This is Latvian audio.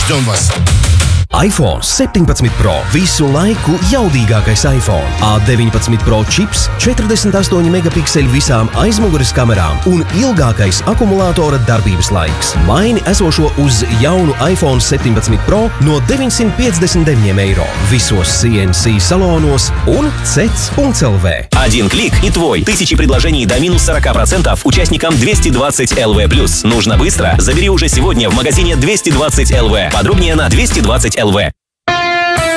Ždem вас! iPhone 17 Pro – visu laiku jaudīgākais iPhone. A19 Pro čips, 48 megapikseli visām aizmugures kamerām un ilgākais akumulātora darbības laiks. Maini esošo uz jaunu iPhone 17 Pro no 959 eiro visos CNC салоnos un CEC.LV. Один клик и твой. Тысячи предложений до минус 40% участникам 220 LV+. Нужно быстро? Забери уже сегодня в магазине 220 LV. Подробнее на 220 LV.